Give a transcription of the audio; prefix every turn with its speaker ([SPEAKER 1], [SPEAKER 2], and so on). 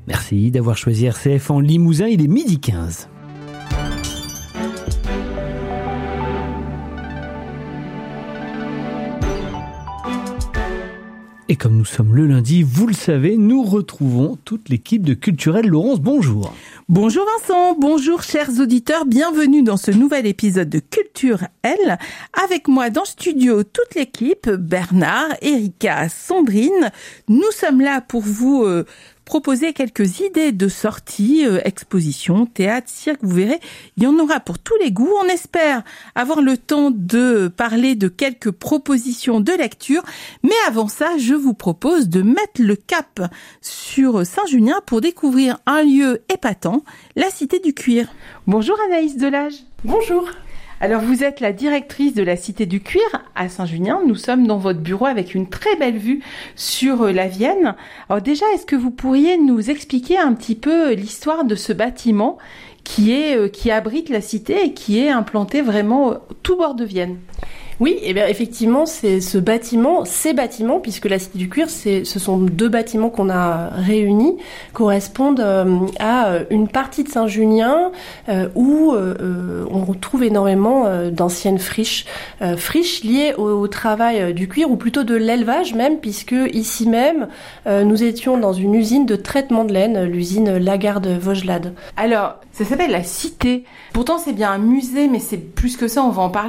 [SPEAKER 1] Merci d'avoir choisi RCF en Limousin, il est 12h15. Et comme nous sommes le lundi, vous le savez, nous retrouvons toute l'équipe de Culturel. Laurence, bonjour.
[SPEAKER 2] Bonjour Vincent, bonjour chers auditeurs, bienvenue dans ce nouvel épisode de Culturel. Avec moi dans le studio, toute l'équipe, Bernard, Erika, Sandrine. Nous sommes là pour vous proposer quelques idées de sorties, expositions, théâtre, cirque, vous verrez, il y en aura pour tous les goûts. On espère avoir le temps de parler de quelques propositions de lecture, mais avant ça, je vous propose de mettre le cap sur Saint-Junien pour découvrir un lieu épatant, la Cité du Cuir. Bonjour Anaïs Delage.
[SPEAKER 3] Bonjour.
[SPEAKER 2] Alors vous êtes la directrice de la Cité du Cuir à Saint-Junien. Nous sommes dans votre bureau avec une très belle vue sur la Vienne. Alors déjà, est-ce que vous pourriez nous expliquer un petit peu l'histoire de ce bâtiment qui abrite la cité et qui est implanté vraiment tout bord de Vienne?
[SPEAKER 3] Oui, et bien effectivement, c'est ces bâtiments, puisque la Cité du Cuir, ce sont deux bâtiments qu'on a réunis, correspondent à une partie de Saint-Junien où on retrouve énormément d'anciennes friches liées au travail du cuir, ou plutôt de l'élevage même, puisque ici même, nous étions dans une usine de traitement de laine, l'usine Lagarde-Vaugelade.
[SPEAKER 2] Alors, ça s'appelle la Cité. Pourtant, c'est bien un musée, mais c'est plus que ça, on va en parler.